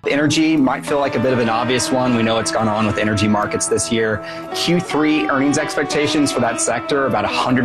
Energy might feel like a bit of an obvious one. We know what's gone on with energy markets this year. Q3 earnings expectations for that sector are about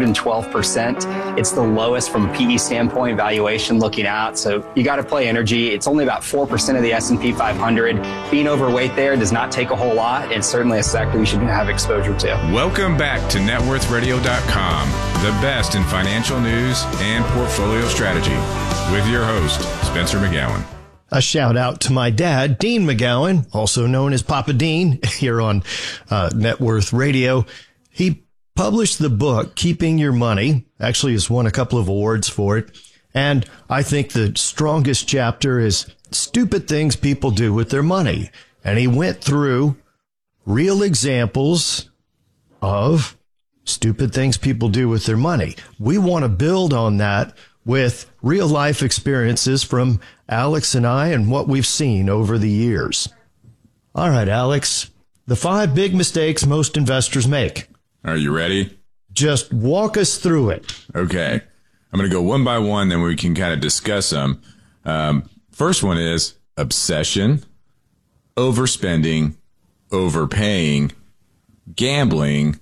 112%. It's the lowest from a PE standpoint, valuation looking out. So you got to play energy. It's only about 4% of the S&P 500. Being overweight there does not take a whole lot. It's certainly a sector you should have exposure to. Welcome back to networthradio.com, the best in financial news and portfolio strategy, with your host, Spencer McGowan. A shout out to my dad, Dean McGowan, also known as Papa Dean, here on Net Worth Radio. He published the book, Keeping Your Money. Actually, has won a couple of awards for it. And I think the strongest chapter is Stupid Things People Do with Their Money. And he went through real examples of stupid things people do with their money. We want to build on that with real life experiences from Alex and I and what we've seen over the years. All right, Alex, the 5 big mistakes most investors make. Are you ready? Just walk us through it. Okay. I'm going to go one by one, then we can kind of discuss them. First one is obsession, overspending, overpaying, gambling,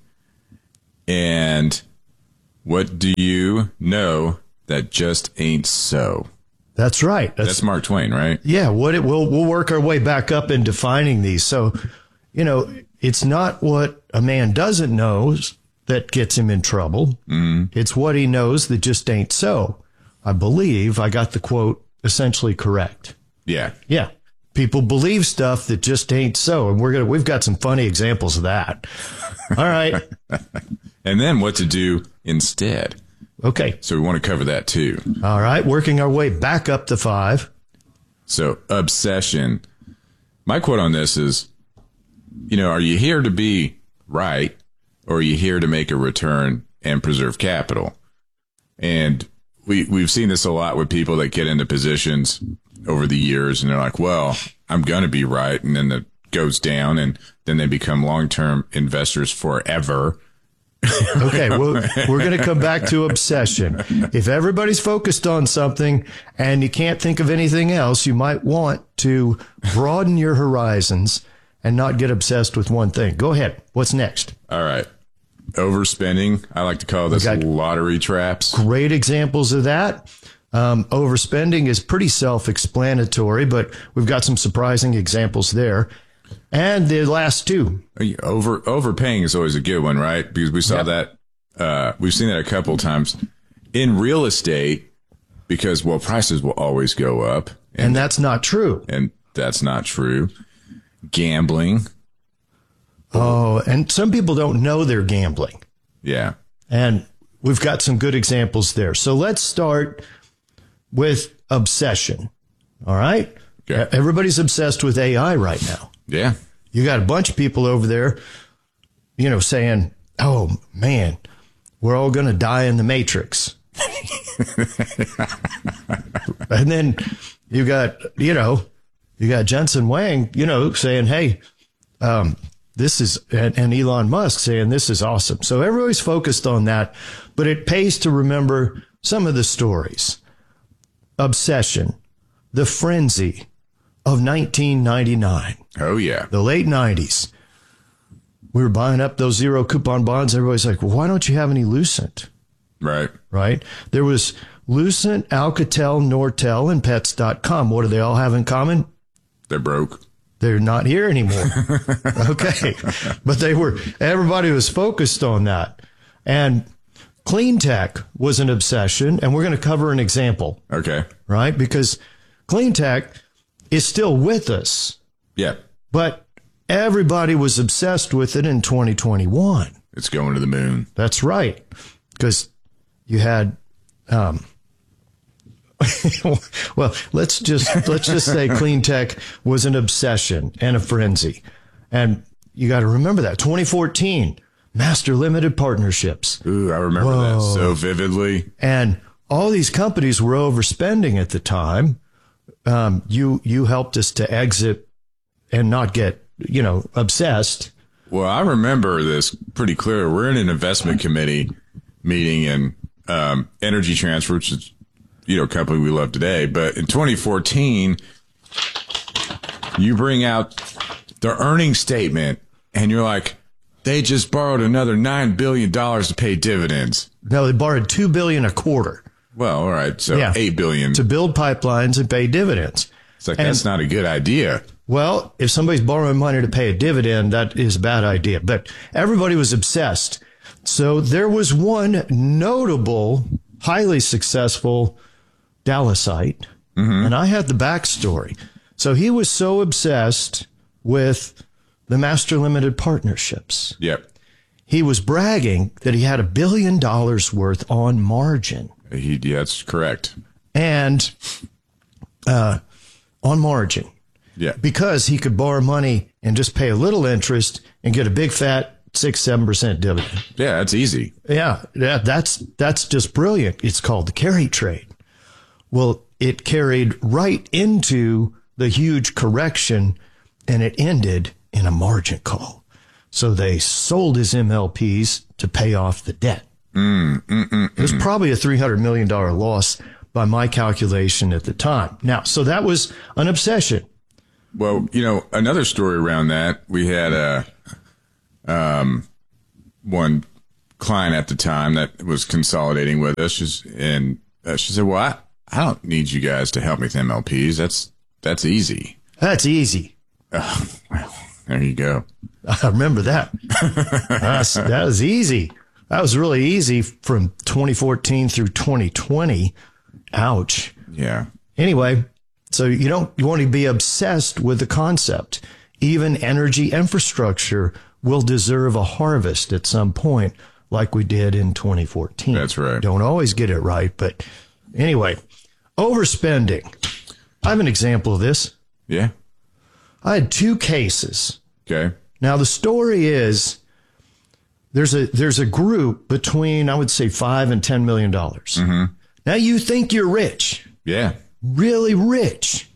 and what do you know that just ain't so? That's right. That's Mark Twain, right? Yeah. We'll work our way back up in defining these. So, it's not what a man doesn't know that gets him in trouble. Mm-hmm. It's what he knows that just ain't so. I believe I got the quote essentially correct. Yeah. Yeah. People believe stuff that just ain't so. And we've got some funny examples of that. All right. And then what to do instead. Okay. So we want to cover that too. All right. Working our way back up to 5. So obsession. My quote on this is, are you here to be right, or are you here to make a return and preserve capital? And we've seen this a lot with people that get into positions over the years, and they're like, well, I'm going to be right. And then it goes down, and then they become long-term investors forever. Okay, well, we're going to come back to obsession. If everybody's focused on something and you can't think of anything else, you might want to broaden your horizons and not get obsessed with one thing. Go ahead. What's next? All right. Overspending. I like to call this lottery traps. Great examples of that. Overspending is pretty self-explanatory, but we've got some surprising examples there. And the last 2. Overpaying is always a good one, right? Because we saw that, we've seen that a couple of times in real estate, because, prices will always go up. And that's not true. And that's not true. Gambling. Oh, and some people don't know they're gambling. Yeah. And we've got some good examples there. So let's start with obsession. All right? Okay. Everybody's obsessed with AI right now. Yeah. You got a bunch of people over there, saying, oh, man, we're all going to die in the Matrix. And then you got Jensen Huang, saying, hey, this is, and Elon Musk saying this is awesome. So everybody's focused on that, but it pays to remember some of the stories. Obsession, the frenzy of 1999. Oh, yeah. The late 90s. We were buying up those zero coupon bonds. Everybody's like, well, why don't you have any Lucent? Right. Right. There was Lucent, Alcatel, Nortel, and Pets.com. What do they all have in common? They're broke. They're not here anymore. Okay. But everybody was focused on that. And clean tech was an obsession. And we're going to cover an example. Okay. Right. Because clean tech is still with us. Yeah. But everybody was obsessed with it in 2021. It's going to the moon. That's right. Because you had, well, let's just say clean tech was an obsession and a frenzy. And you got to remember that 2014 master limited partnerships. Ooh, I remember that so vividly. And all these companies were overspending at the time. You helped us to exit and not get, obsessed. Well, I remember this pretty clear. We're in an investment committee meeting in Energy Transfer, which is, a company we love today. But in 2014, You bring out the earnings statement and you're like, they just borrowed another $9 billion to pay dividends. No, they borrowed $2 billion a quarter. Well, all right. So $8 billion to build pipelines and pay dividends. It's like, that's not a good idea. Well, if somebody's borrowing money to pay a dividend, that is a bad idea. But everybody was obsessed. So there was one notable, highly successful Dallasite, and I had the backstory. So he was so obsessed with the master limited partnerships. Yep. He was bragging that he had $1 billion worth on margin. That's correct. And on margin. Yeah. Because he could borrow money and just pay a little interest and get a big fat 6-7% dividend. Yeah, that's easy. Yeah, that's just brilliant. It's called the carry trade. Well, it carried right into the huge correction, and it ended in a margin call. So they sold his MLPs to pay off the debt. It was probably a $300 million loss by my calculation at the time. Now, so that was an obsession. Well, another story around that, we had one client at the time that was consolidating with us, and she said, well, I don't need you guys to help me with MLPs. That's easy. That's easy. Well, there you go. I remember that. That was easy. That was really easy from 2014 through 2020. Ouch. Yeah. Anyway, so you want to be obsessed with the concept. Even energy infrastructure will deserve a harvest at some point, like we did in 2014. That's right. Don't always get it right, but anyway, overspending. I have an example of this. Yeah. I had 2 cases. Okay. Now the story is there's a group between, I would say, $5 and $10 million. Now you think you're rich. Yeah. Really rich.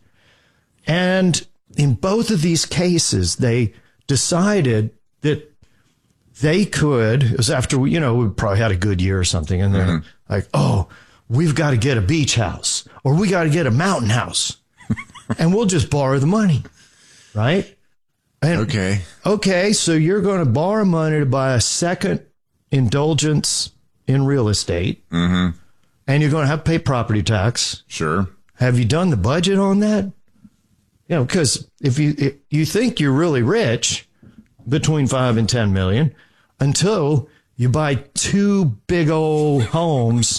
And in both of these cases, they decided that they could, it was after, we probably had a good year or something. And they're like, oh, we've got to get a beach house or we got to get a mountain house and we'll just borrow the money. Right. And, okay. So you're going to borrow money to buy a second indulgence in real estate. And you're going to have to pay property tax. Sure. Have you done the budget on that? Because if you think you're really rich, between 5 and 10 million, until you buy 2 big old homes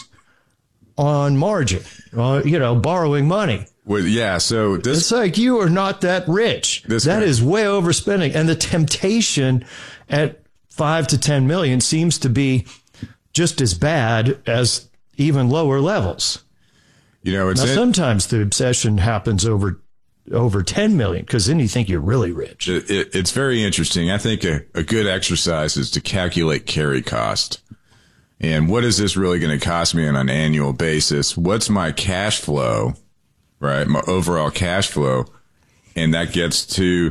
on margin, borrowing money. Well, yeah. So it's like you are not that rich. That is way overspending, and the temptation at 5 to 10 million seems to be just as bad as even lower levels. Sometimes the obsession happens over 10 million, because then you think you're really rich. It's very interesting. I think a good exercise is to calculate carry cost. And what is this really going to cost me on an annual basis? What's my cash flow, right? My overall cash flow. And that gets to,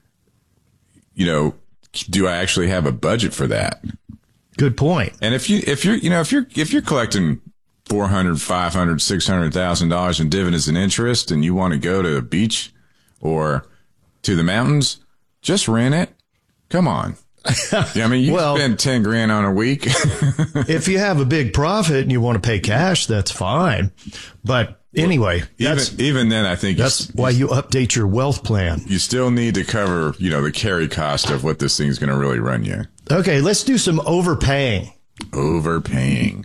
do I actually have a budget for that? Good point. And if you're collecting $400,000, $500,000, $600,000 in dividends and interest, and you want to go to the beach or to the mountains, just rent it. Come on. I mean, you spend 10 grand on a week. If you have a big profit and you want to pay cash, that's fine. But anyway, even then, I think that's why you update your wealth plan. You still need to cover, the carry cost of what this thing's going to really run you. Okay, let's do some overpaying. Overpaying.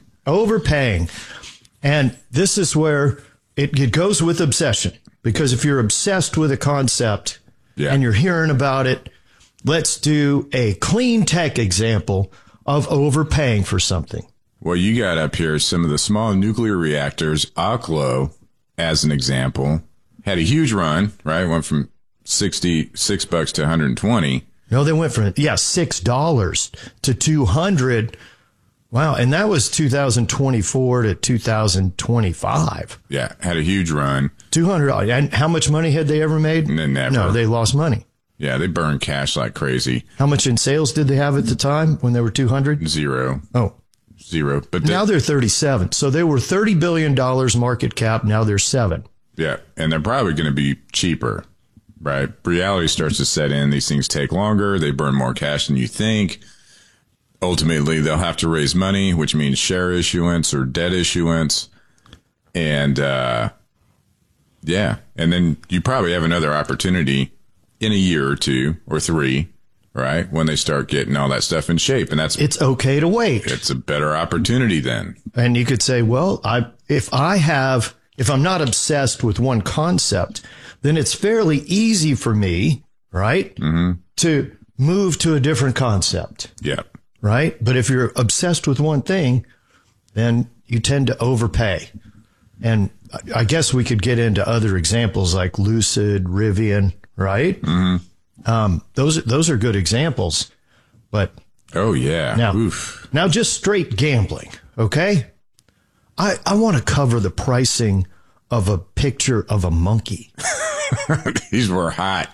And this is where it goes with obsession, because if you're obsessed with a concept and you're hearing about it, let's do a clean tech example of overpaying for something. Well, you got up here some of the small nuclear reactors. Oklo, as an example, had a huge run, right? Went from $66 to $120. No, they went from, $6 to $200. Wow. And that was 2024 to 2025. Yeah. Had a huge run. $200. And how much money had they ever made? Never. No, they lost money. Yeah. They burned cash like crazy. How much in sales did they have at the time when they were 200? Zero. Oh. Zero. But now they're 37. So they were $30 billion market cap. Now they're 7. Yeah. And they're probably going to be cheaper. right? Reality starts to set in. These things take longer. They burn more cash than you think. Ultimately, they'll have to raise money, which means share issuance or debt issuance. And, yeah. And then you probably have another opportunity in a year or 2 or 3, right? When they start getting all that stuff in shape. And it's okay to wait. It's a better opportunity then. And you could say, well, if I'm not obsessed with one concept, then it's fairly easy for me, right? Mm-hmm. To move to a different concept. Yeah. Right. But if you're obsessed with one thing, then you tend to overpay. And I guess we could get into other examples like Lucid, Rivian, right? Mm-hmm. Those are good examples. But oh yeah, now just straight gambling. Okay, I want to cover the pricing of a picture of a monkey. These were hot.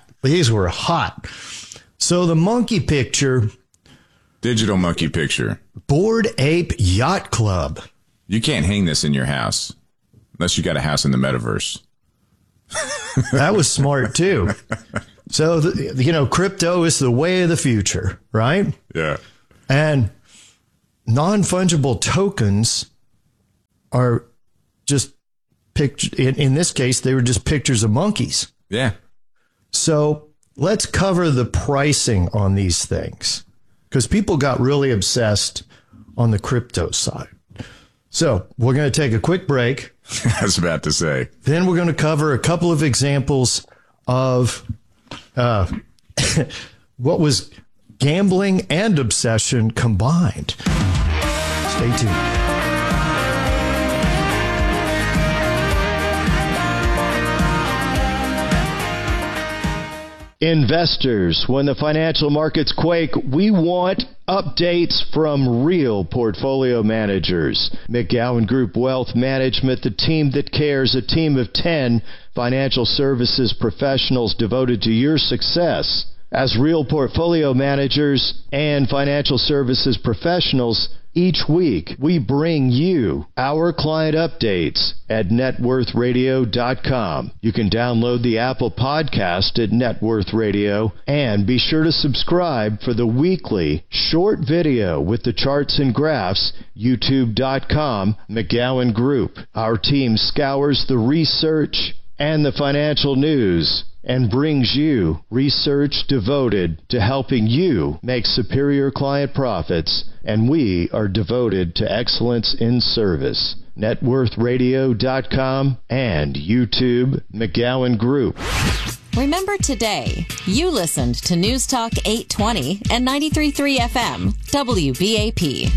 So the monkey picture, digital monkey picture, Bored Ape Yacht Club. You can't hang this in your house. Unless you got a house in the metaverse. That was smart, too. So, crypto is the way of the future, right? Yeah. And non-fungible tokens are just pictures. In this case, they were just pictures of monkeys. Yeah. So let's cover the pricing on these things because people got really obsessed on the crypto side. So we're going to take a quick break. I was about to say. Then we're going to cover a couple of examples of what was gambling and obsession combined. Stay tuned. Investors, when the financial markets quake, we want updates from real portfolio managers. McGowan Group Wealth Management, the team that cares, a team of 10 financial services professionals devoted to your success. As real portfolio managers and financial services professionals, each week we bring you our client updates at networthradio.com. You can download the Apple podcast at Net Worth Radio and be sure to subscribe for the weekly short video with the charts and graphs, youtube.com, McGowan Group. Our team scours the research and the financial news and brings you research devoted to helping you make superior client profits, and we are devoted to excellence in service. NetWorthRadio.com and YouTube, McGowan Group. Remember today, you listened to News Talk 820 and 93.3 FM, WBAP.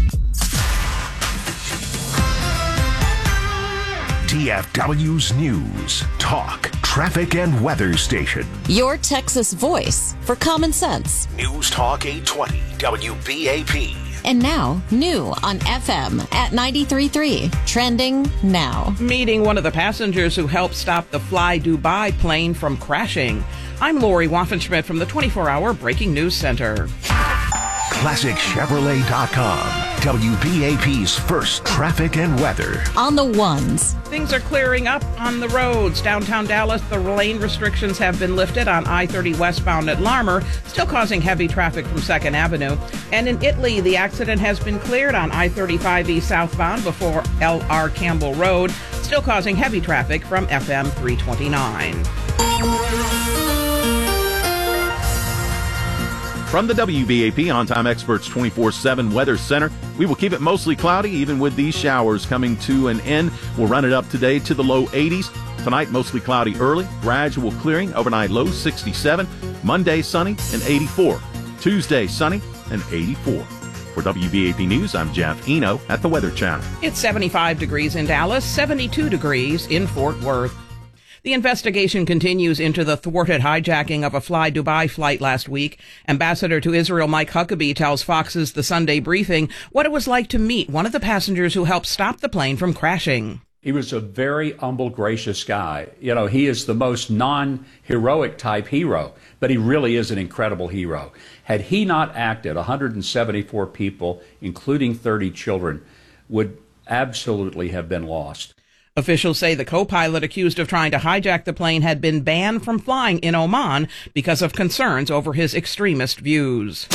DFW's News, Talk, Traffic, and Weather Station. Your Texas voice for common sense. News Talk 820, WBAP. And now, new on FM at 93.3, trending now. Meeting one of the passengers who helped stop the Fly Dubai plane from crashing. I'm Lori Waffenschmidt from the 24-hour Breaking News Center. ClassicChevrolet.com. WBAP's first traffic and weather. On the ones. Things are clearing up on the roads. Downtown Dallas, the lane restrictions have been lifted on I-30 westbound at Larmer, still causing heavy traffic from 2nd Avenue. And in Italy, the accident has been cleared on I-35E southbound before L.R. Campbell Road, still causing heavy traffic from FM 329. From the WBAP On-Time Experts 24/7 Weather Center, we will keep it mostly cloudy, even with these showers coming to an end. We'll run it up today to the low 80s. Tonight, mostly cloudy early, gradual clearing, overnight low 67. Monday, sunny and 84. Tuesday, sunny and 84. For WBAP News, I'm Jeff Eno at the Weather Channel. It's 75 degrees in Dallas, 72 degrees in Fort Worth. The investigation continues into the thwarted hijacking of a Fly Dubai flight last week. Ambassador to Israel Mike Huckabee tells Fox's The Sunday Briefing what it was like to meet one of the passengers who helped stop the plane from crashing. He was a very humble, gracious guy. You know, he is the most non-heroic type hero, but he really is an incredible hero. Had he not acted, 174 people, including 30 children, would absolutely have been lost. Officials say the co-pilot accused of trying to hijack the plane had been banned from flying in Oman because of concerns over his extremist views.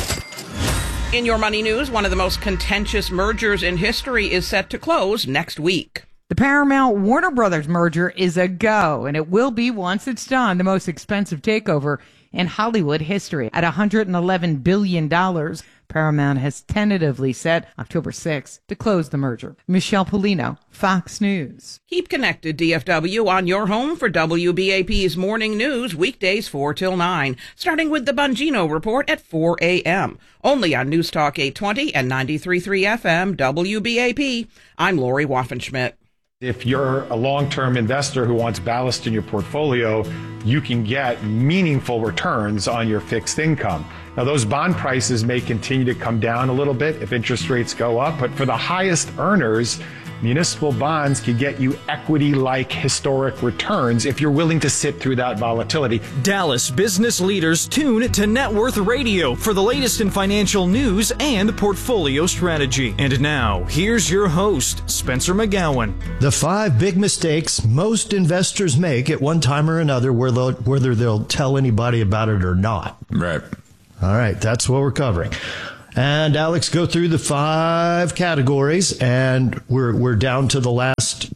In your money news, one of the most contentious mergers in history is set to close next week. The Paramount-Warner Brothers merger is a go, and it will be, once it's done, the most expensive takeover in Hollywood history. At $111 billion, Paramount has tentatively set October 6th to close the merger. Michelle Polino, Fox News. Keep connected, DFW, on your home for WBAP's morning news, weekdays 4 till 9, starting with the Bongino Report at 4 a.m., only on News Talk 820 and 93.3 FM, WBAP. I'm Lori Waffenschmidt. If you're a long-term investor who wants ballast in your portfolio, you can get meaningful returns on your fixed income. Now, those bond prices may continue to come down a little bit if interest rates go up, but for the highest earners, municipal bonds can get you equity-like historic returns if you're willing to sit through that volatility. Dallas business leaders tune to Net Worth Radio for the latest in financial news and portfolio strategy. And now, here's your host, Spencer McGowan. The 5 big mistakes most investors make at one time or another, whether they'll tell anybody about it or not. Right. All right, that's what we're covering. And Alex, go through the 5 categories, and we're down to the last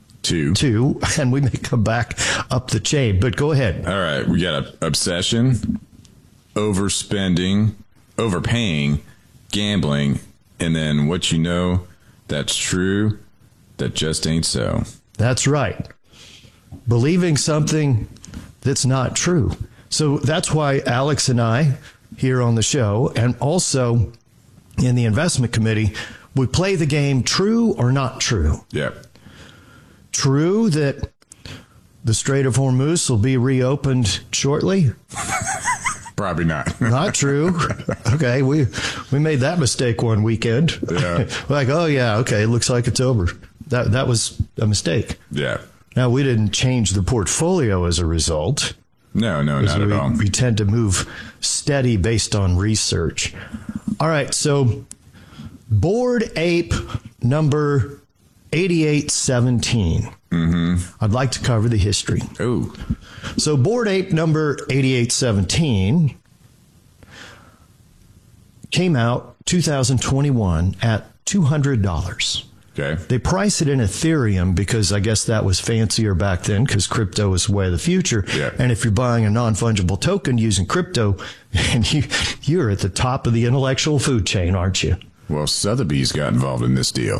two, and we may come back up the chain. But go ahead. All right, we got obsession, overspending, overpaying, gambling, and then what you know that's true that just ain't so. That's right. Believing something that's not true. So that's why Alex and I here on the show, and also in the investment committee, we play the game true or not true. Yep. True that the Strait of Hormuz will be reopened shortly? Probably not. Not true. Okay, we made that mistake one weekend. Yeah. Like, oh yeah, okay, it looks like it's over. That was a mistake. Yeah. Now, we didn't change the portfolio as a result. No, not at all. We tend to move steady based on research. All right, so Bored Ape number 8817. Mm-hmm. I'd like to cover the history. Oh. So Bored Ape number 8817 came out 2021 at $200. Okay. They price it in Ethereum because I guess that was fancier back then because crypto is the way of the future. Yeah. And if you're buying a non-fungible token using crypto, and you're at the top of the intellectual food chain, aren't you? Well, Sotheby's got involved in this deal.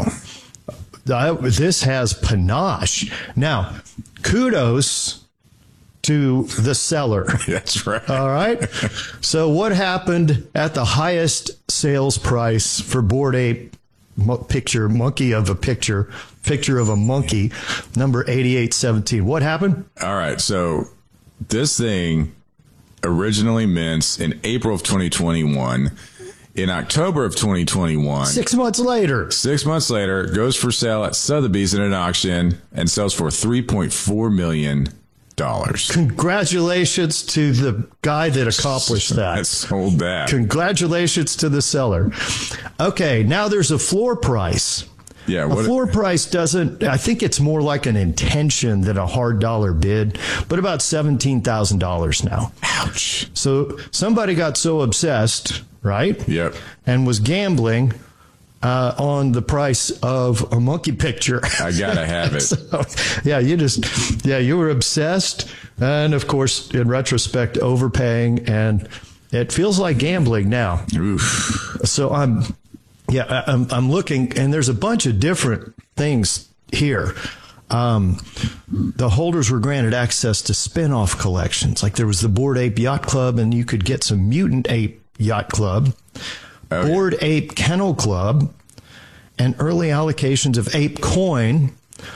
This has panache. Now, kudos to the seller. That's right. All right. So what happened at the highest sales price for Bored Ape picture of a monkey, number 8817? What happened? All right. So this thing originally mints in April of 2021. In October of 2021, 6 months later, it goes for sale at Sotheby's in an auction and sells for $3.4 million. Congratulations to the guy that accomplished that. That sold that. Congratulations to the seller. Okay, now there's a floor price. Yeah, a floor price I think it's more like an intention than a hard dollar bid, but about $17,000 now. Ouch. So somebody got so obsessed, right? Yep. And was gambling on the price of a monkey picture. I gotta have it. So, you were obsessed, and of course, in retrospect, overpaying, and it feels like gambling now. Oof. So I'm looking, and there's a bunch of different things here. The holders were granted access to spin-off collections. Like there was the Bored Ape Yacht Club, and you could get some Mutant Ape Yacht Club, Bored Ape Kennel Club, and early allocations of Ape Coin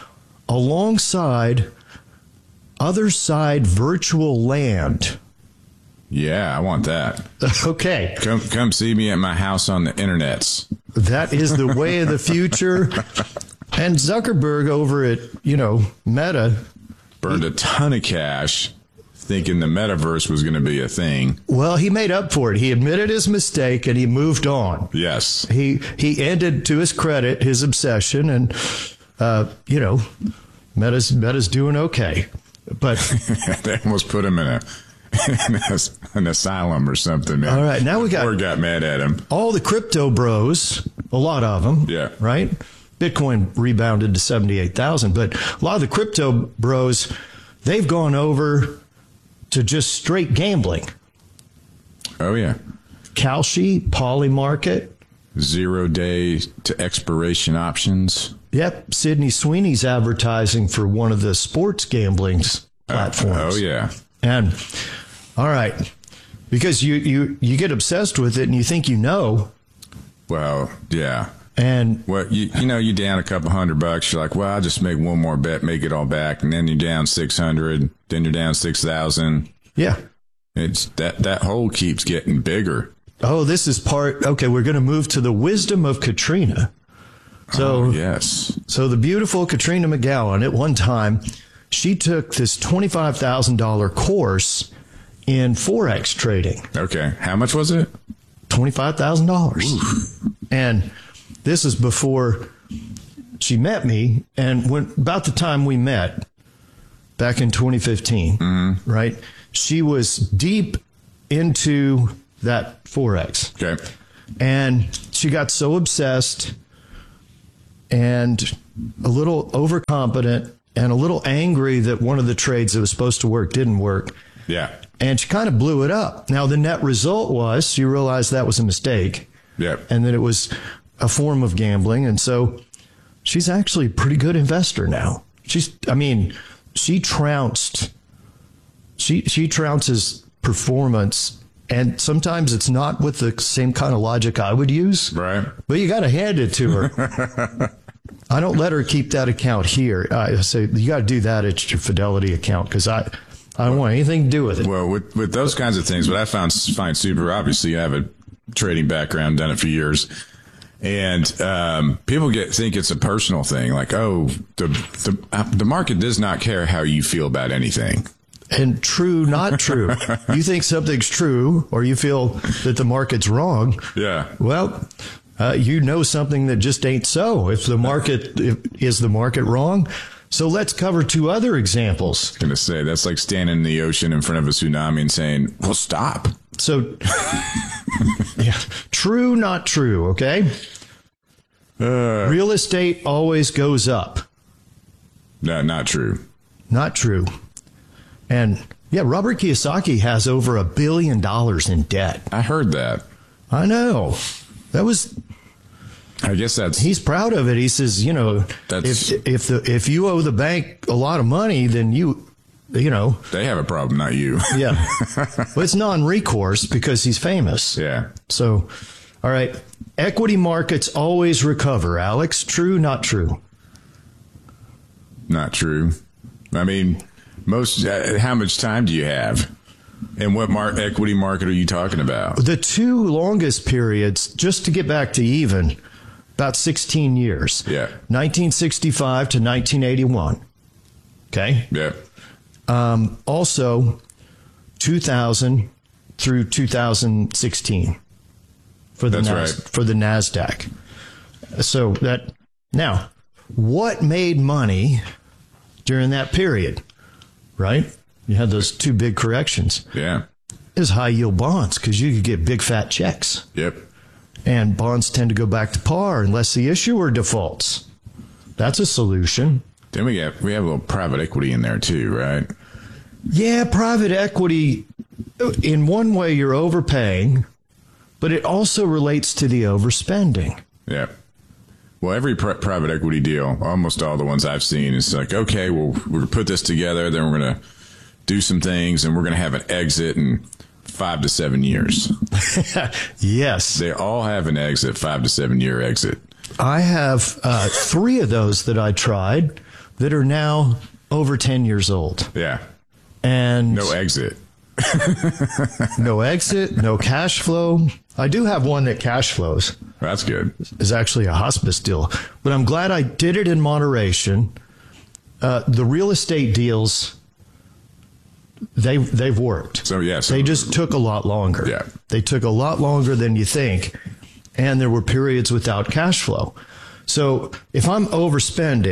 alongside Other Side Virtual Land. Yeah, I want that. Okay. Come see me at my house on the internets. That is the way of the future. And Zuckerberg over at, Meta burned a ton of cash thinking the metaverse was going to be a thing. Well, he made up for it. He admitted his mistake and he moved on. Yes. He ended, to his credit, his obsession and, Meta's doing okay. But they almost put him in an asylum or something, man. All right, now we got mad at him. All the crypto bros, a lot of them, yeah, right? Bitcoin rebounded to 78,000, but a lot of the crypto bros, they've gone over to just straight gambling. Oh, yeah. Kalshi, Polymarket. 0 day to expiration options. Yep. Sydney Sweeney's advertising for one of the sports gambling platforms. Oh, yeah. And, all right, because you get obsessed with it and you think you know. Well, yeah. And well, you're down a couple $100. You're like, well, I'll just make one more bet, make it all back, and then you're down 600. Then you're down 6,000. Yeah, it's that hole keeps getting bigger. Oh, this is part. Okay, we're going to move to the wisdom of Katrina. So yes, so the beautiful Katrina McGowan at one time, she took this $25,000 course in Forex trading. Okay, how much was it? $25,000. And this is before she met me, and when about the time we met back in 2015, right? She was deep into that Forex. Okay. And she got so obsessed and a little overconfident and a little angry that one of the trades that was supposed to work didn't work. Yeah. And she kind of blew it up. Now, the net result was she realized that was a mistake. Yep. And that it was a form of gambling. And so she's actually a pretty good investor now. She trounced. She trounces performance. And sometimes it's not with the same kind of logic I would use. Right. But you got to hand it to her. I don't let her keep that account here. I say, you got to do that at your Fidelity account because I don't want anything to do with it. Well, with those kinds of things, what I find super, obviously, I have a trading background, done it for years. And people think it's a personal thing. Like, oh, the market does not care how you feel about anything. And true, not true. You think something's true or you feel that the market's wrong. Yeah. Well, you know something that just ain't so. Is the market wrong? So let's cover two other examples. I was going to say, that's like standing in the ocean in front of a tsunami and saying, well, stop. So, yeah, true, not true, okay? Real estate always goes up. No, not true. Not true. And, yeah, Robert Kiyosaki has over $1 billion in debt. I heard that. I know. I guess he's proud of it. He says, if you owe the bank a lot of money, then they have a problem, not you. Yeah. Well, it's non-recourse because he's famous. Yeah. So, all right. Equity markets always recover. Alex, true, not true? Not true. I mean, how much time do you have? And what equity market are you talking about? The two longest periods, just to get back to even, about 16 years. Yeah. 1965 to 1981. Okay? Yeah. Also, 2000 through 2016 for the NASDAQ. So now, what made money during that period? Right? You had those two big corrections. Yeah. Is high yield bonds because you could get big fat checks. Yep. And bonds tend to go back to par unless the issuer defaults. That's a solution. Then we have a little private equity in there too, right? Yeah, private equity, in one way you're overpaying, but it also relates to the overspending. Yeah. Well, every private equity deal, almost all the ones I've seen, is like, okay, well, we're going to put this together, then we're going to do some things, and we're going to have an exit in 5 to 7 years. Yes. They all have an exit, 5 to 7 year exit. I have 3 of those that I tried that are now over 10 years old. Yeah. And no exit. No exit, no cash flow. I do have one that cash flows. That's good. It's actually a hospice deal. But I'm glad I did it in moderation. The real estate deals, they've worked. So, yes. They just took a lot longer. Yeah. They took a lot longer than you think. And there were periods without cash flow. So if I'm overspending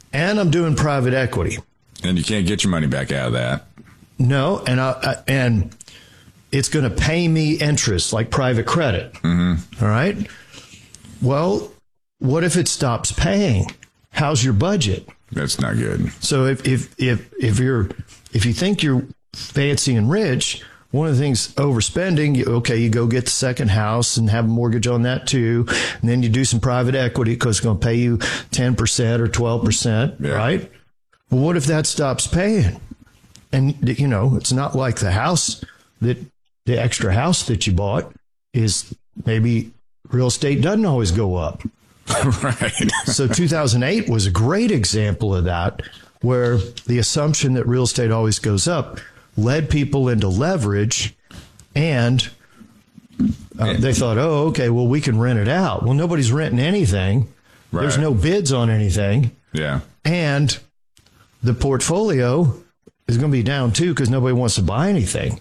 and I'm doing private equity. And you can't get your money back out of that. No, and it's going to pay me interest like private credit. Mm-hmm. All right. Well, what if it stops paying? How's your budget? That's not good. So if you think you're fancy and rich, one of the things overspending, you go get the second house and have a mortgage on that too. And then you do some private equity because it's going to pay you 10% or 12%, right? Well, what if that stops paying? And, it's not like the house the extra house that you bought is maybe real estate doesn't always go up. Right. So 2008 was a great example of that, where the assumption that real estate always goes up led people into leverage, and they thought, oh, okay, well, we can rent it out. Well, nobody's renting anything. Right. There's no bids on anything. Yeah. And the portfolio is going to be down too because nobody wants to buy anything.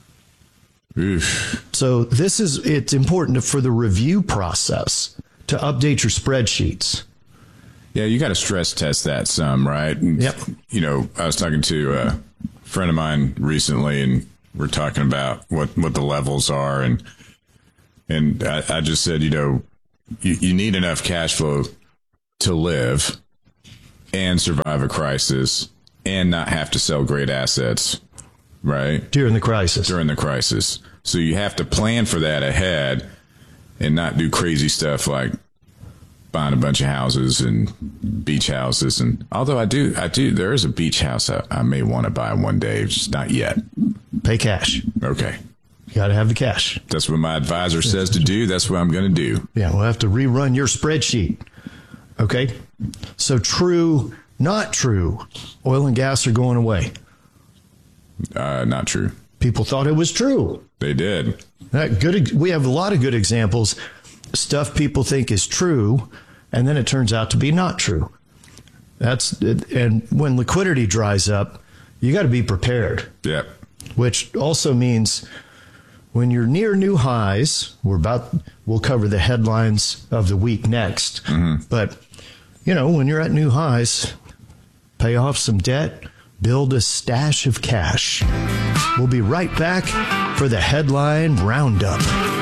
Oof. So it's important for the review process to update your spreadsheets. Yeah, you got to stress test that some, right? Yep. I was talking to a friend of mine recently, and we're talking about what the levels are, and I just said, you need enough cash flow to live and survive a crisis and not have to sell great assets, right? During the crisis. So you have to plan for that ahead and not do crazy stuff like buying a bunch of houses and beach houses. And although I do, there is a beach house I may want to buy one day, just not yet. Pay cash. Okay. You got to have the cash. That's what my advisor says to do. That's what I'm going to do. Yeah, we'll have to rerun your spreadsheet. Okay. So true, not true. Oil and gas are going away. Not true. People thought it was true. They did. We have a lot of good examples. Stuff people think is true, and then it turns out to be not true. And when liquidity dries up, you got to be prepared. Yep. Which also means when you're near new highs, we'll cover the headlines of the week next. Mm-hmm. But when you're at new highs, pay off some debt, build a stash of cash. We'll be right back for the headline roundup.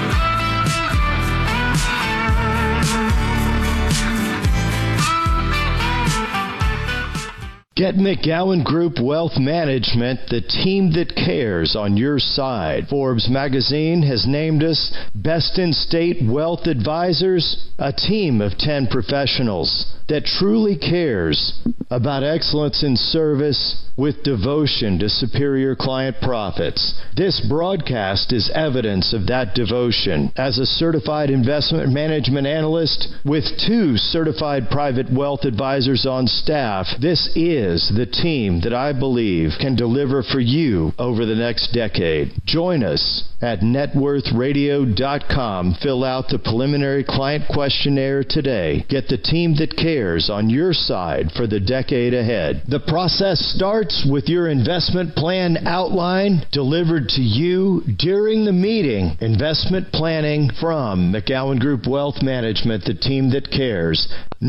Get McGowan Group Wealth Management, the team that cares on your side. Forbes magazine has named us Best in State Wealth Advisors, a team of 10 professionals that truly cares about excellence in service with devotion to superior client profits. This broadcast is evidence of that devotion. As a certified investment management analyst with 2 certified private wealth advisors on staff, this is the team that I believe can deliver for you over the next decade. Join us at networthradio.com. Fill out the preliminary client questionnaire today. Get the team that cares on your side for the decade ahead. The process starts with your investment plan outline delivered to you during the meeting. Investment planning from McGowan Group Wealth Management, the team that cares.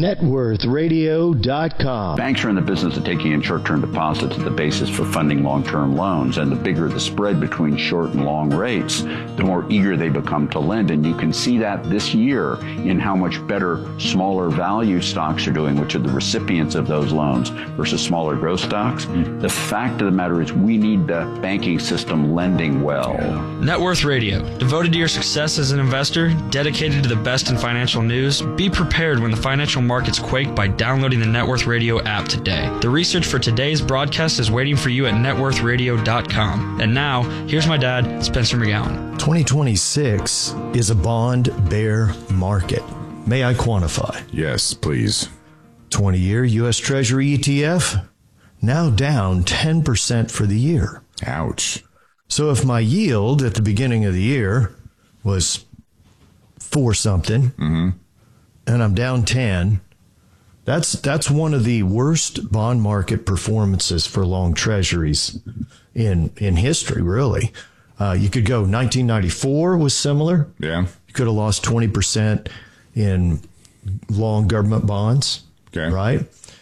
networthradio.com. Banks are in the business of taking in short-term deposits as the basis for funding long-term loans, and the bigger the spread between short and long rates, the more eager they become to lend. And you can see that this year in how much better smaller value stocks are doing, which are the recipients of those loans, versus smaller growth stocks. The fact of the matter is we need the banking system lending well. Net Worth Radio, devoted to your success as an investor, dedicated to the best in financial news. Be prepared when the financial markets quake by downloading the Net Worth Radio app today. The research for today's broadcast is waiting for you at networthradio.com. And now, here's my dad, Spencer McGowan. 2026 is a bond bear market. May I quantify? Yes, please. 20-year U.S. Treasury ETF, now down 10% for the year. Ouch. So if my yield at the beginning of the year was 4-something, mm-hmm. and I'm down 10, that's one of the worst bond market performances for long treasuries in history, really. You could go 1994 was similar. Yeah. You could have lost 20% in long government bonds. Okay. Right?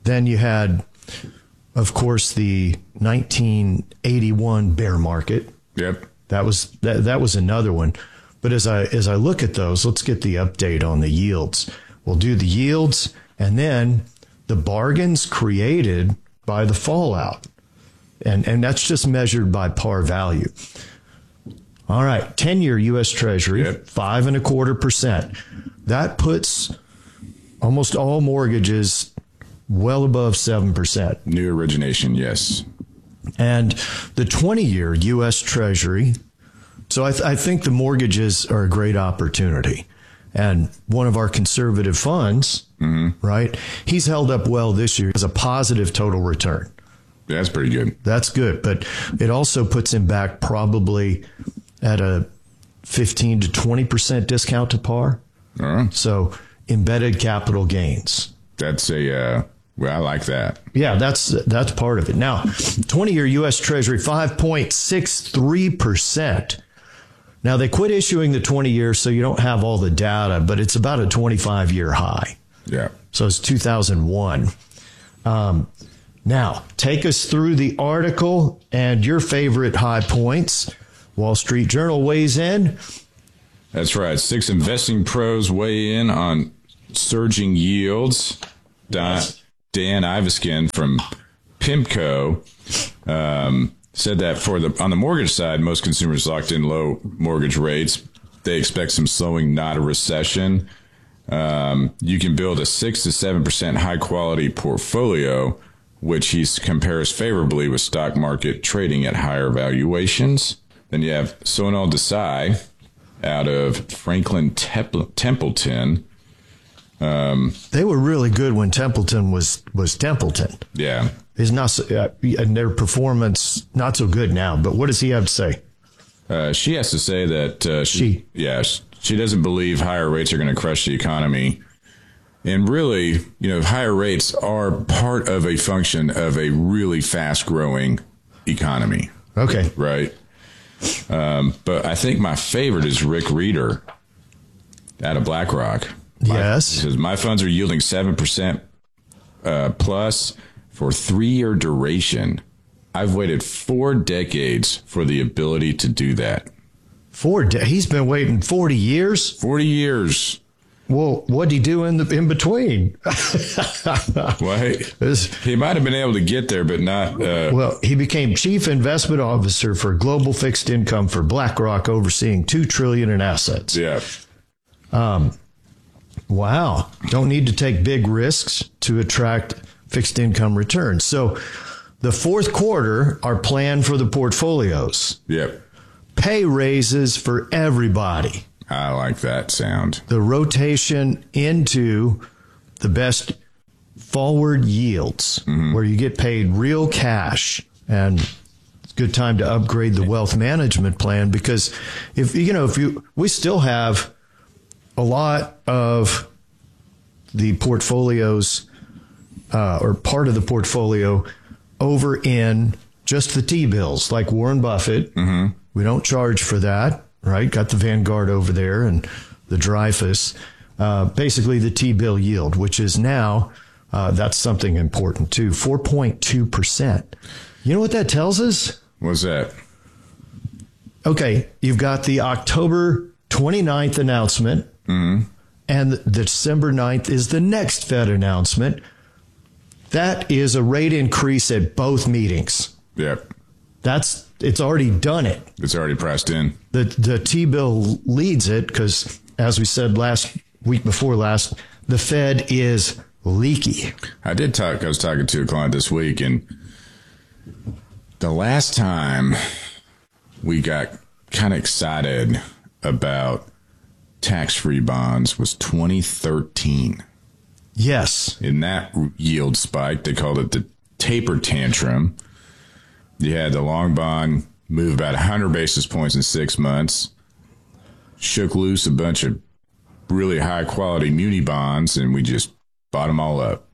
Then you had, of course, the 1981 bear market. Yep. That was another one. But as I look at those, let's get the update on the yields. We'll do the yields and then the bargains created by the fallout. And that's just measured by par value. All right, 10-year U.S. Treasury, 5.25%. That puts almost all mortgages well above 7%. New origination, yes. And the 20-year U.S. Treasury, so I think the mortgages are a great opportunity. And one of our conservative funds, right, he's held up well this year as a positive total return. Yeah, that's pretty good. That's good. But it also puts him back probably at a 15 to 20% discount to par. So embedded capital gains. That's I like that. Yeah, that's part of it. Now, 20-year U.S. Treasury, 5.63%. Now, they quit issuing the 20-year, so you don't have all the data, but it's about a 25-year high. Yeah. So it's 2001. Now, take us through the article and your favorite high points. Wall Street Journal weighs in. That's right. 6 investing pros weigh in on surging yields. Dan Ivaskin from PIMCO said that on the mortgage side, most consumers locked in low mortgage rates. They expect some slowing, not a recession. You can build a 6 to 7% high quality portfolio, which he compares favorably with stock market trading at higher valuations. Then you have Sonal Desai out of Franklin Templeton. They were really good when Templeton was Templeton. Yeah. Is not and their performance not so good now. But what does he have to say? She has to say that she doesn't believe higher rates are going to crush the economy. And really, higher rates are part of a function of a really fast growing economy. Okay. Right. But I think my favorite is Rick Reeder out of BlackRock. Yes. He says, my funds are yielding 7% plus for 3-year duration. I've waited 4 decades for the ability to do that. He's been waiting 40 years? 40 years. Well, what'd he do in between? Well, he might have been able to get there, but not. Well, he became chief investment officer for global fixed income for BlackRock, overseeing $2 trillion in assets. Yeah. Wow. Don't need to take big risks to attract fixed income returns. So the fourth quarter are planned for the portfolios. Yep. Pay raises for everybody. I like that sound. The rotation into the best forward yields, where you get paid real cash, and it's a good time to upgrade the wealth management plan, because we still have a lot of the portfolios or part of the portfolio over in just the T-bills, like Warren Buffett. We don't charge for that. Right, got the Vanguard over there and the Dreyfus, basically the T-bill yield, which is now, that's something important too, 4.2%. You know what that tells us? What's that? Okay, you've got the October 29th announcement, and the December 9th is the next Fed announcement. That is a rate increase at both meetings. Yep. It's already done it. It's already priced in. The T-bill leads it because, as we said week before last, the Fed is leaky. I was talking to a client this week, and the last time we got kind of excited about tax-free bonds was 2013. Yes. In that yield spike, they called it the taper tantrum. You had the long bond move about 100 basis points in 6 months, shook loose a bunch of really high-quality muni bonds, and we just bought them all up.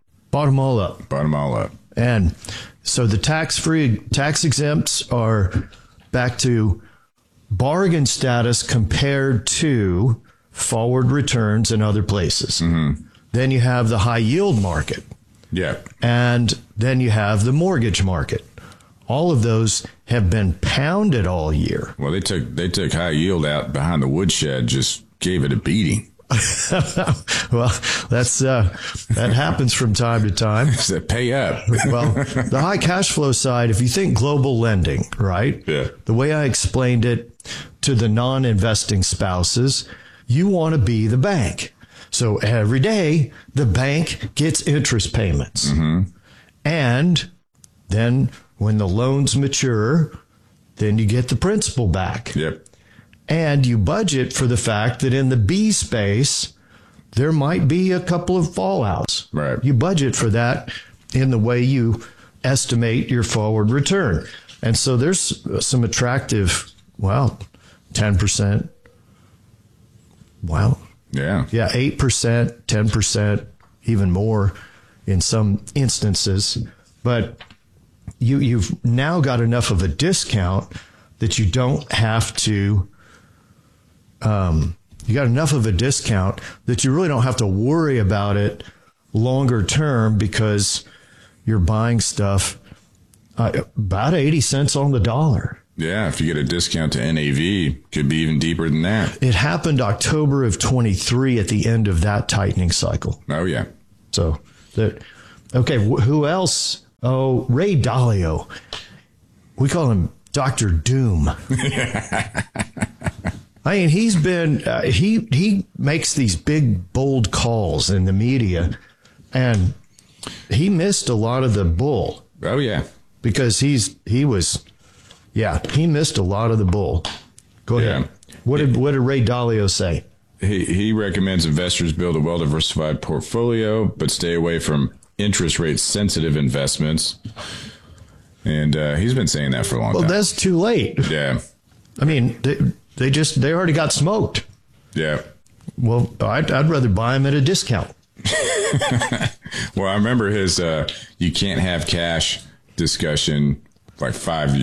And so the tax exempts are back to bargain status compared to forward returns in other places. Then you have the high yield market. Yeah. And then you have the mortgage market. All of those have been pounded all year. Well, they took high yield out behind the woodshed, just gave it a beating. Well, that happens from time to time. So pay up. Well, the high cash flow side, if you think global lending, right? Yeah. The way I explained it to the non-investing spouses, you want to be the bank. So every day, the bank gets interest payments. Mm-hmm. And then when the loans mature, then you get the principal back. Yep. And you budget for the fact that in the B space, there might be a couple of fallouts. Right. You budget for that in the way you estimate your forward return. And so there's some attractive, 10%. Wow. Yeah. Yeah, 8%, 10%, even more in some instances. But you've now got enough of a discount that you don't have to you got enough of a discount that you really don't have to worry about it longer term because you're buying stuff about 80 cents on the dollar. Yeah, if you get a discount to NAV, could be even deeper than that. It happened October of 23 at the end of that tightening cycle. Oh, yeah. So, who else? Oh, Ray Dalio. We call him Dr. Doom. I mean, he's been, he makes these big, bold calls in the media, and he missed a lot of the bull. Oh, yeah. Because he missed a lot of the bull. Go ahead. Yeah. What did Ray Dalio say? He recommends investors build a well-diversified portfolio, but stay away from interest rate sensitive investments. And he's been saying that for a long time. Well, that's too late. Yeah. I mean, they already got smoked. Yeah. Well, I'd rather buy them at a discount. Well, I remember his you can't have cash discussion like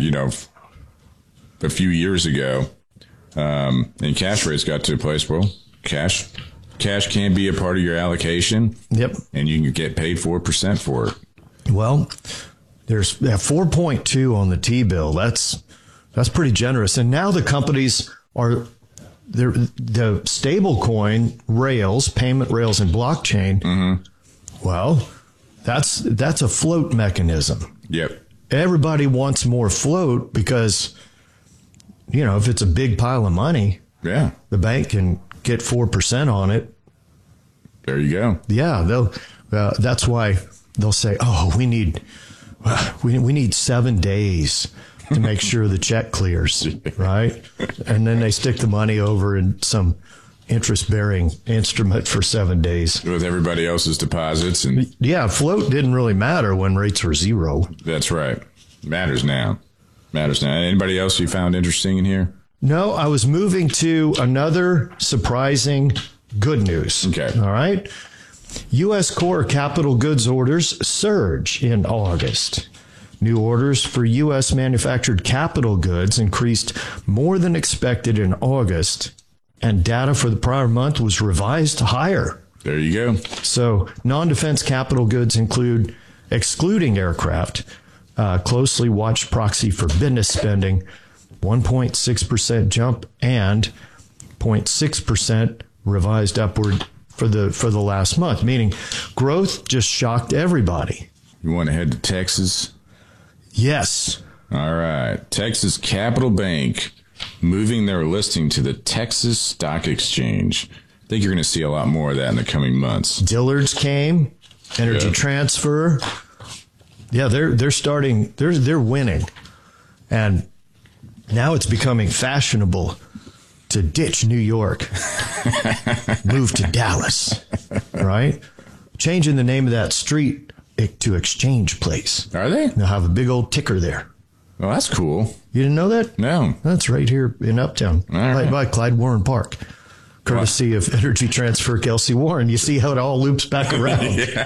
a few years ago. And cash rates got to a place, well, cash can be a part of your allocation. Yep. And you can get paid 4% for it. Well, there's 4.2 on the T-bill. That's pretty generous. And now the companies are the stable coin rails, payment rails, and blockchain. Mm-hmm. Well, that's a float mechanism. Yep. Everybody wants more float because, if it's a big pile of money, yeah, the bank can get 4% on it. There you go. Yeah, that's why they'll say, "Oh, we need 7 days to make sure the check clears," right? And then they stick the money over in some interest-bearing instrument for 7 days with everybody else's deposits. And float didn't really matter when rates were zero. That's right. Matters now. Anybody else you found interesting in here? No, I was moving to another surprising good news. Okay. All right. U.S. core capital goods orders surge in August. New orders for U.S. manufactured capital goods increased more than expected in August, and data for the prior month was revised higher. There you go. So non-defense capital goods excluding aircraft, closely watched proxy for business spending, 1.6% jump and 0.6% revised upward for the last month, meaning growth just shocked everybody. You want to head to Texas? Yes. All right. Texas Capital Bank moving their listing to the Texas Stock Exchange. I think you're going to see a lot more of that in the coming months. Dillard's came, Energy Transfer. Yeah, they're starting. They're winning, and now it's becoming fashionable to ditch New York, move to Dallas, right? Changing the name of that street to Exchange Place. Are they? They'll have a big old ticker there. Well, that's cool. You didn't know that? No. That's right here in Uptown, right by Clyde Warren Park. Courtesy of Energy Transfer, Kelsey Warren. You see how it all loops back around.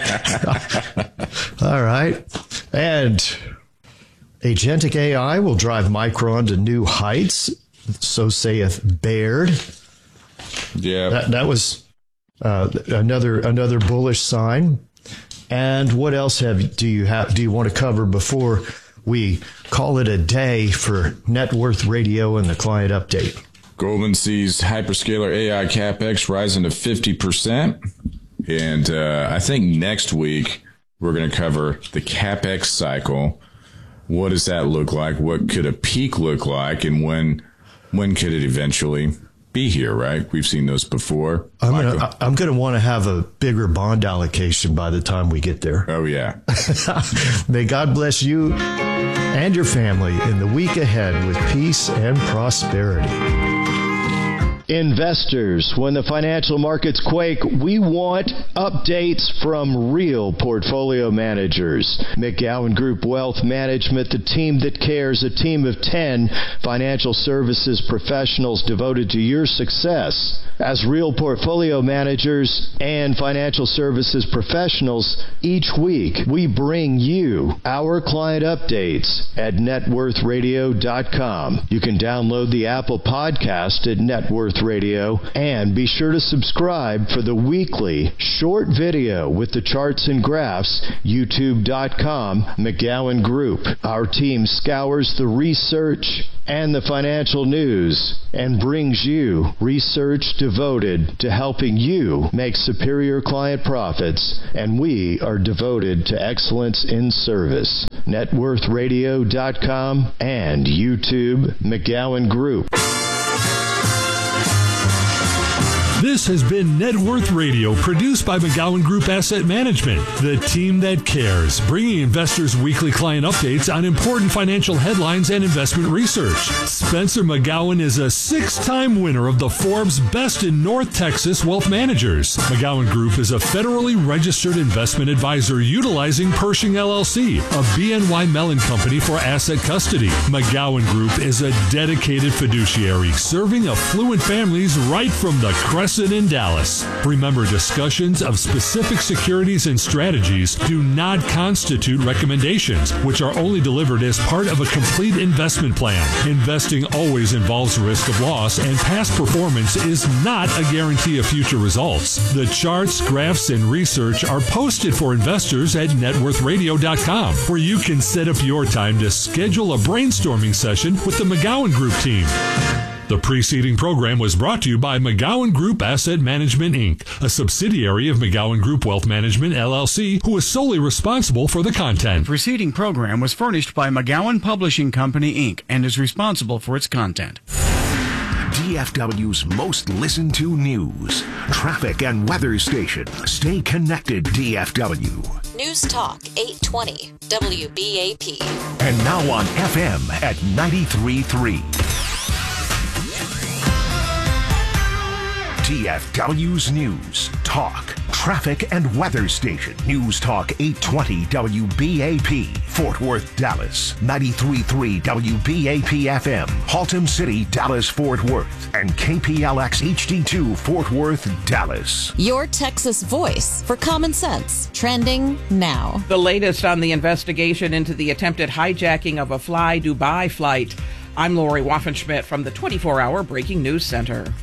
All right. And agentic AI will drive Micron to new heights, so saith Baird. Yeah. That was another bullish sign. And what else do you want to cover before we call it a day for Net Worth Radio and the client update? Goldman sees hyperscaler AI CapEx rising to 50%. And I think next week we're going to cover the CapEx cycle. What does that look like? What could a peak look like? And when could it eventually be here, right? We've seen those before. I'm going to want to have a bigger bond allocation by the time we get there. Oh, yeah. May God bless you and your family in the week ahead with peace and prosperity. Investors, when the financial markets quake, we want updates from real portfolio managers. McGowan Group Wealth Management, the team that cares, a team of 10 financial services professionals devoted to your success. As real portfolio managers and financial services professionals, each week we bring you our client updates at networthradio.com. You can download the Apple podcast at Net Worth Radio, and be sure to subscribe for the weekly short video with the charts and graphs, youtube.com, McGowan Group. Our team scours the research and the financial news and brings you research devoted to helping you make superior client profits, and we are devoted to excellence in service. networthradio.com and YouTube, McGowan Group. This has been Net Worth Radio, produced by McGowan Group Asset Management, the team that cares, bringing investors weekly client updates on important financial headlines and investment research. Spencer McGowan is a 6-time winner of the Forbes Best in North Texas Wealth Managers. McGowan Group is a federally registered investment advisor utilizing Pershing LLC, a BNY Mellon company for asset custody. McGowan Group is a dedicated fiduciary serving affluent families right from the Crescent in Dallas. Remember, discussions of specific securities and strategies do not constitute recommendations, which are only delivered as part of a complete investment plan. Investing always involves risk of loss, and past performance is not a guarantee of future results. The charts, graphs, and research are posted for investors at networthradio.com, where you can set up your time to schedule a brainstorming session with the McGowan Group team. The preceding program was brought to you by McGowan Group Asset Management, Inc., a subsidiary of McGowan Group Wealth Management, LLC, who is solely responsible for the content. The preceding program was furnished by McGowan Publishing Company, Inc., and is responsible for its content. DFW's most listened to news, traffic, and weather station. Stay connected, DFW. News Talk 820 WBAP. And now on FM at 93.3. DFW's News, Talk, Traffic, and Weather Station. News Talk 820 WBAP, Fort Worth, Dallas. 93.3 WBAP FM, Haltom City, Dallas, Fort Worth. And KPLX HD2, Fort Worth, Dallas. Your Texas voice for common sense. Trending now. The latest on the investigation into the attempted hijacking of a Fly Dubai flight. I'm Lori Waffenschmidt from the 24-hour Breaking News Center.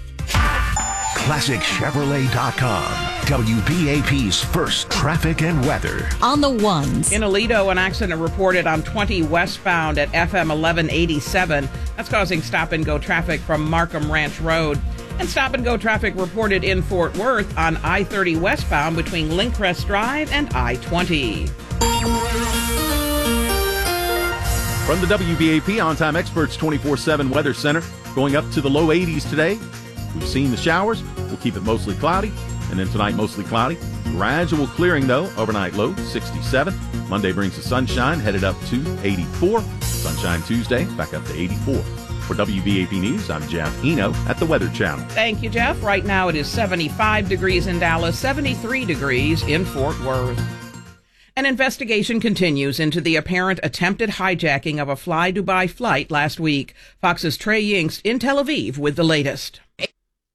ClassicChevrolet.com, WBAP's first traffic and weather. On the ones. In Aledo, an accident reported on 20 westbound at FM 1187. That's causing stop-and-go traffic from Markham Ranch Road. And stop-and-go traffic reported in Fort Worth on I-30 westbound between Linkcrest Drive and I-20. From the WBAP On-Time Experts 24/7 Weather Center, going up to the low 80s today. We've seen the showers. We'll keep it mostly cloudy. And then tonight, mostly cloudy. Gradual clearing, though. Overnight low, 67. Monday brings the sunshine, headed up to 84. Sunshine Tuesday, back up to 84. For WBAP News, I'm Jeff Eno at the Weather Channel. Thank you, Jeff. Right now it is 75 degrees in Dallas, 73 degrees in Fort Worth. An investigation continues into the apparent attempted hijacking of a Fly Dubai flight last week. Fox's Trey Yingst in Tel Aviv with the latest.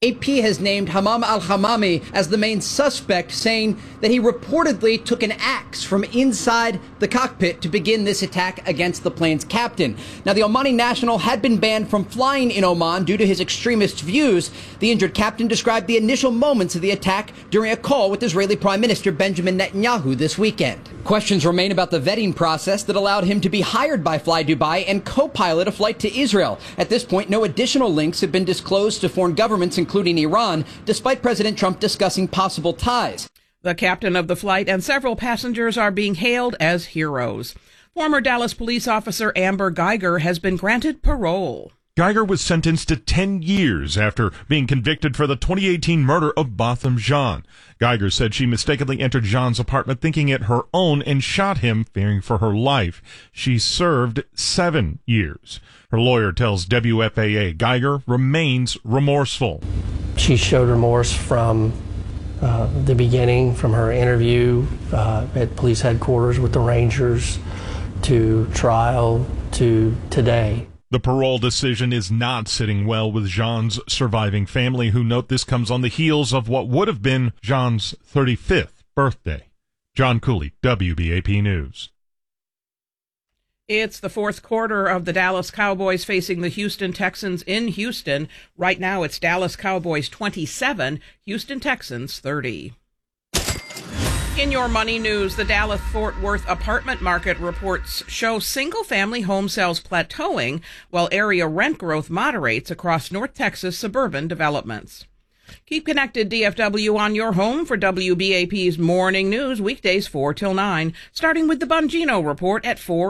AP has named Hamam al-Hamami as the main suspect, saying that he reportedly took an axe from inside the cockpit to begin this attack against the plane's captain. Now, the Omani national had been banned from flying in Oman due to his extremist views. The injured captain described the initial moments of the attack during a call with Israeli Prime Minister Benjamin Netanyahu this weekend. Questions remain about the vetting process that allowed him to be hired by Fly Dubai and co-pilot a flight to Israel. At this point, no additional links have been disclosed to foreign governments, including Iran, despite President Trump discussing possible ties. The captain of the flight and several passengers are being hailed as heroes. Former Dallas police officer Amber Geiger has been granted parole. Geiger was sentenced to 10 years after being convicted for the 2018 murder of Botham Jean. Geiger said she mistakenly entered Jean's apartment thinking it her own and shot him, fearing for her life. She served 7 years. Her lawyer tells WFAA Geiger remains remorseful. She showed remorse from the beginning, from her interview at police headquarters with the Rangers to trial to today. The parole decision is not sitting well with Jean's surviving family, who note this comes on the heels of what would have been Jean's 35th birthday. John Cooley, WBAP News. It's the fourth quarter of the Dallas Cowboys facing the Houston Texans in Houston. Right now it's Dallas Cowboys 27, Houston Texans 30. In your money news, the Dallas-Fort Worth apartment market reports show single-family home sales plateauing while area rent growth moderates across North Texas suburban developments. Keep connected, DFW, on your home for WBAP's morning news, weekdays 4 till 9, starting with the Bongino Report at 4